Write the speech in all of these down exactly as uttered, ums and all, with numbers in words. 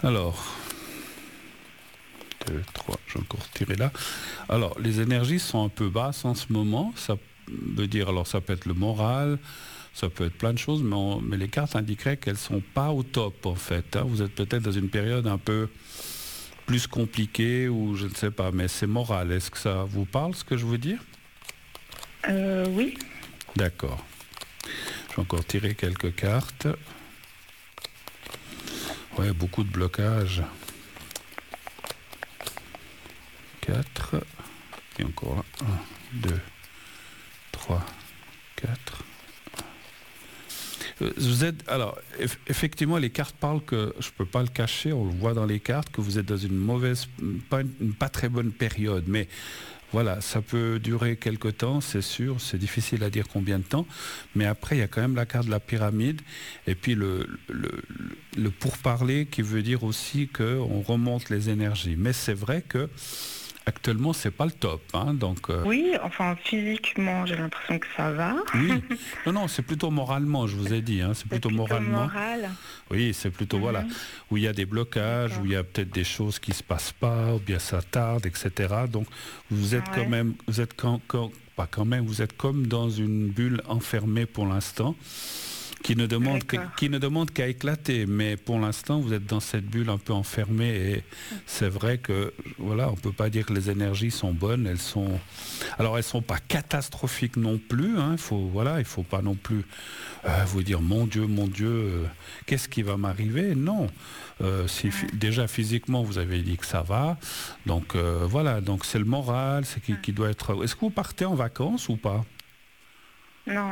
Alors, deux, trois, j'ai encore tiré là. Alors, les énergies sont un peu basses en ce moment. Ça veut dire, alors ça peut être le moral, ça peut être plein de choses, mais, on, mais les cartes indiqueraient qu'elles ne sont pas au top en fait. Hein. Vous êtes peut-être dans une période un peu plus compliquée ou je ne sais pas, mais c'est moral. Est-ce que ça vous parle ce que je veux dire? Euh, oui. D'accord. Je vais encore tirer quelques cartes. Ouais, beaucoup de blocages. quatre. Et encore là. un, deux, trois, quatre. Vous êtes, alors, eff- effectivement, les cartes parlent que, je ne peux pas le cacher, on le voit dans les cartes, que vous êtes dans une mauvaise, pas, une, une pas très bonne période. Mais voilà, ça peut durer quelque temps, c'est sûr, c'est difficile à dire combien de temps. Mais après, il y a quand même la carte de la pyramide. Et puis le, le, le, le pourparler qui veut dire aussi qu'on remonte les énergies. Mais c'est vrai que actuellement, c'est pas le top. Hein, donc, euh, Oui, enfin, physiquement, j'ai l'impression que ça va. oui, non, non, c'est plutôt moralement, je vous ai dit. Hein, c'est C'est plutôt, plutôt moralement. moral. Oui, c'est plutôt, Mhm. voilà, où il y a des blocages, D'accord. où il y a peut-être des choses qui se passent pas, ou bien ça tarde, et cetera. Donc, vous êtes Ah quand ouais. même, vous êtes quand, quand, pas quand même, vous êtes comme dans une bulle enfermée pour l'instant, qui ne demande que- D'accord. qui ne demande qu'à éclater. Mais pour l'instant, vous êtes dans cette bulle un peu enfermée, et c'est vrai que, voilà, on peut pas dire que les énergies sont bonnes. Elles sont, alors elles sont pas catastrophiques non plus. Hein, il faut, voilà, il faut pas non plus euh, vous dire mon Dieu, mon Dieu, euh, qu'est-ce qui va m'arriver? Non. Euh, si fi- déjà physiquement vous avez dit que ça va, donc euh, voilà, donc c'est le moral, c'est qui, qui doit être. Est-ce que vous partez en vacances ou pas? Non.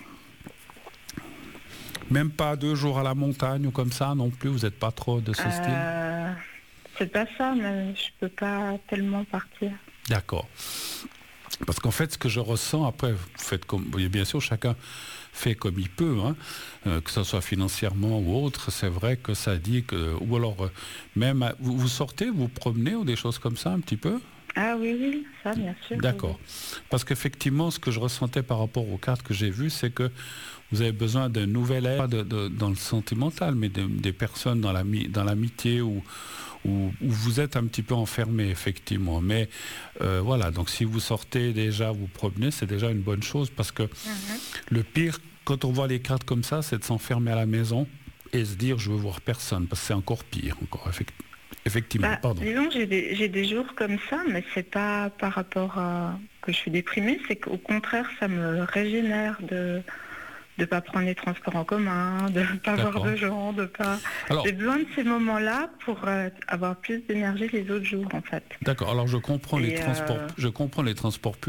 Même pas deux jours à la montagne ou comme ça non plus. Vous n'êtes pas trop de ce style? Euh, c'est pas ça, mais je peux pas tellement partir. D'accord. Parce qu'en fait, ce que je ressens, après, vous faites comme, oui, bien sûr, chacun fait comme il peut, hein, euh, que ce soit financièrement ou autre, c'est vrai que ça dit que, ou alors, euh, même, à- vous, vous sortez, vous promenez ou des choses comme ça un petit peu? Ah oui, oui, ça, bien sûr. D'accord. Parce qu'effectivement, ce que je ressentais par rapport aux cartes que j'ai vues, c'est que vous avez besoin d'un nouvel air, pas de, de- dans le sentimental, mais de- des personnes dans l'ami- dans l'amitié où, où, où vous êtes un petit peu enfermé, effectivement. Mais euh, voilà, donc si vous sortez déjà, vous promenez, c'est déjà une bonne chose, parce que Mhm. le pire, quand on voit les cartes comme ça, c'est de s'enfermer à la maison et se dire, je veux voir personne, parce que c'est encore pire, encore, effectivement. Effectivement, Bah, pardon. disons, j'ai des, j'ai des jours comme ça, mais c'est pas par rapport à que je suis déprimée, c'est qu'au contraire, ça me régénère de de pas prendre les transports en commun, de pas voir D'accord. de gens, de pas. Alors, J'ai besoin de ces moments-là pour euh, avoir plus d'énergie les autres jours, en fait. d'accord. Alors, je comprends les Et transports, euh, je comprends les transports publics.